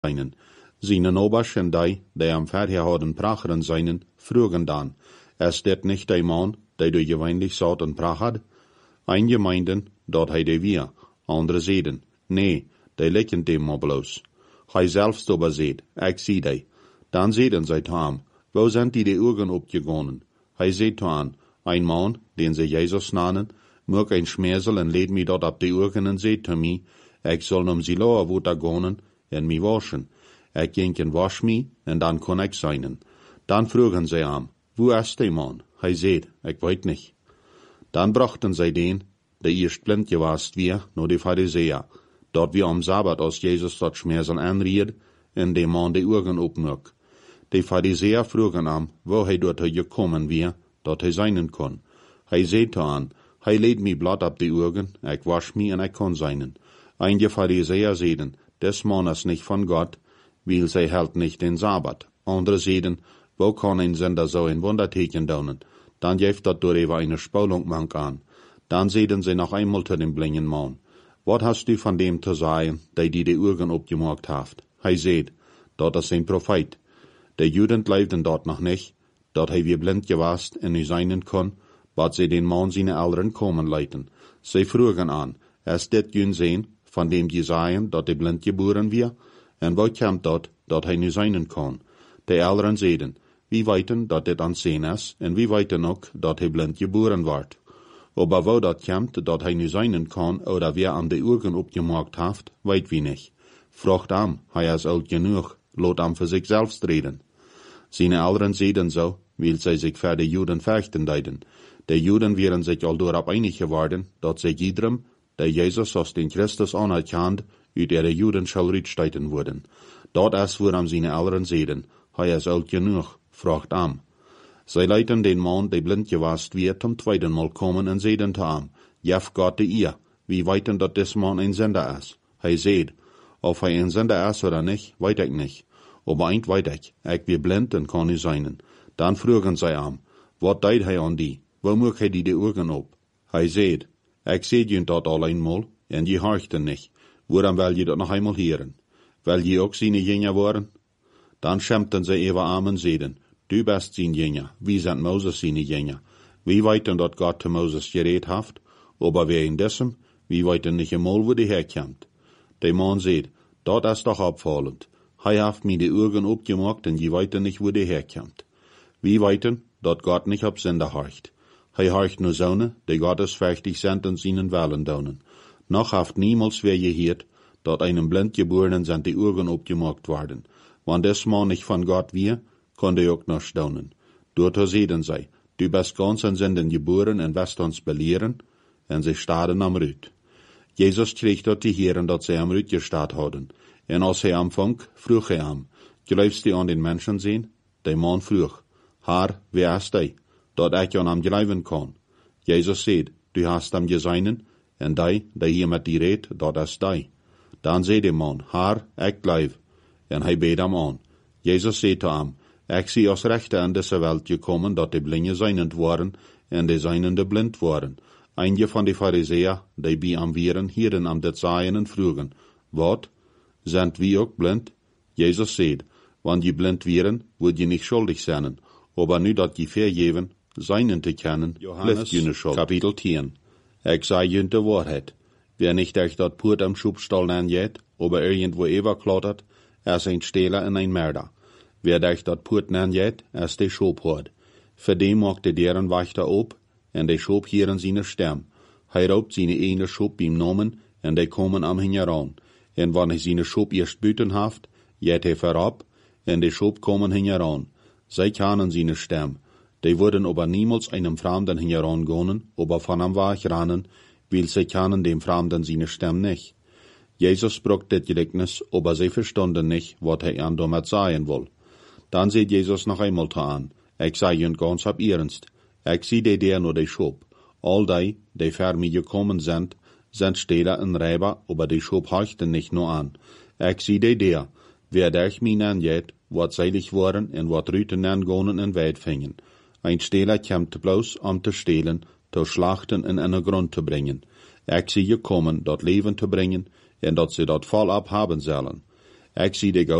seinen. Seine Oberschen die am Verherhorden pracheren seinen, frugen dann, ist det nicht der Mann, der du gewöhnlich saut und prachad? Ein Gemeinden, dort heide wir, andere seden, nee, die lecken dem mal bloß. Hij selbst aber seht, ich sieh die. Dann seden sie zu ihm, wo sind die Augen abgegangen? Hij seht zu an, ein Mann, den sie Jesus nannen, mög ein Schmersel und lädt mi dort ab die Augen und seht zu mi, ich soll sie loa wuter gehen und mi waschen. Ich ging und wasch mi, und dann kann ich seinen. Dann frugen sie ihm, wo ist der Mann? Hij seht, ich weet nicht. Dann brachten sie den, der erst blind gewast wir, nur die Pharisäer, dort wir am Sabbat aus Jesus dort Schmersel anried, und dem Mann die Augen opmög. Die Pharisäer frugen ihm, wo hij dort gekommen wir, dort hij seinen kann. Hij seht an, hij lädt mi blot ab die Augen, ich wasch mi und ich kann seinen. Einige Pharisäer seden, des Mann ist nicht von Gott, weil sie hält nicht den Sabbat. Andere seden, wo kann ein Sünder so ein Wunderteken tun? Dann jeft dort durch eine Spulung mank an. Dann seden sie noch einmal zu dem blinden Mann. Was hast du von dem zu sagen, der die Augen abgemacht hat? Hij seht, dort ist ein Prophet. Der Juden leibten dort noch nicht, dort hij wir blind gewast und nicht seinen kann, wat sie den Mann seine Eltern kommen leiten. Sie frugen an, ist det jün sehen, von dem Jesaja, dort der blind geboren wir, und wo kommt dort hij nicht seinen kann? Die Eltern sehen, wie weiten dort det an sehen ist, und wie weiten auch, dort hij blind geboren ward. Aber wo dort kommt, dort hij nicht seinen kann, oder wer an die Augen abgemacht hat, weit wie nicht. Fragt am, hij ist alt genug, lot am für sich selbst reden. Seine Eltern sehen so, weil sie sich für die Juden fürchten deuten. Die Juden wären sich all dorab einig geworden, dort sie jedem, der Jesus aus den Christus anerkannt, ut ihre Juden soll rücksteiten wurden. Dort ist, woran seine Eltern sehen, hij ist alt genug, fragt am. Sie leiten den Mann, der blind gewast wird, zum zweiten Mal kommen und sehen zu ihm, jef Gott ihr, wie weiten dort des Mann ein Sünder ist. Hij seht, ob hij ein Sünder ist oder nicht, weit ich nicht. Aber eint weit ich wir blind und kann nicht seinen. Dann frugen sie ihm, wat deit hij an die, wo mög hij die Augen op? Hij seht, ich seht jün dort all einmal, und je horchten nicht. Woran will je dort noch einmal hören? Weil je auch seine Jünger waren? Dann schämten sie über Amen seden, du bist sein Jünger, wie sind Moses seine Jünger? Wie weiten dort Gott zu Moses geredet haft, aber wer in dessen, wie weiten nicht einmal, wo die herkommt? Der Mann seht, dort ist doch abfallend. Hij haft mir die Augen abgemacht, und je weiten nicht, wo die herkommt. Wie weiten, dort Gott nicht ab Sünder horcht. Hij horcht nur Söhne, die gottesfürchtig sind und seinen Willen tun. Noch haft niemals wer gehört, dort einem Blindgeborenen sind die Augen abgemacht worden. Wenn des Mann nicht von Gott wir, kann der auch noch staunen. Dort sehen sie, du bist ganz in Sünden geboren und wirst uns belehren, und sie starren am Rüt. Jesus kriegt dort die Herren, dort sie am Rüt gestarrt haben. Und als er anfang, frug er am, glaubst du an den Menschen sehen? Der Mann frug, Herr, wer ist der, dort ich an am glauben kann? Jesus sagt, du hast am gesehen, und der hier mit dir redet, dort ist der. Dann sagt der Mann, Herr, ich glaub, und er bet am an. Jesus sagt zu ihm, ich sie aus Rechte in diese Welt gekommen, dort die Blinde seinend waren, und die Seinende blind waren. Einige von den Pharisäer, die bei am Vieren, hieren am det Seien und frugen, wat? Sind wir auch blind? Jesus sagt, wenn die blind wären, würd je nicht schuldig sein, aber nu dat je vergeben, seinen zu kennen, bleibt jene Schuld. Kapitel 10. Ich sei jene die Wahrheit. Wer nicht euch dort purt am Schubstall anjet, aber irgendwo überklattert, ist ein Stehler und ein Mörder. Wer euch dort purt anjet, ist der Schobhort. Für den macht der deren Wächter ob, und der Schob hieren seine Stamm. Hij raubt seine eine Schob beim Namen, und die kommen am heran. Und wenn ich seine Schob erst büten haft, jet er verab, und die Schob kommen heran. Sie kennen seine Stamm. Die würden aber niemals einem Fremden herangehen, aber von am Weg rannen, weil sie kennen dem Fremden seine Stamm nicht. Jesus sprach das Gleichnis, aber sie verstanden nicht, was er an damit sagen will. Dann sieht Jesus noch einmal an, ich sage ihnen ganz ab ernst, ich sehe der nur die Schob. All die für mich gekommen sind Stehler und Räuber, aber die Schob horchten nicht nur an. Ich sehe der, wer durch mich angeht, wat seilig waren und wat Rüten angehen und Weit fingen. Ein Stehler kommt bloß, zu stehlen, zu schlachten und in den Grund zu bringen. Ich sehe gekommen, dort Leben zu bringen, und dort sie dort voll abhaben sollen. Ik zie de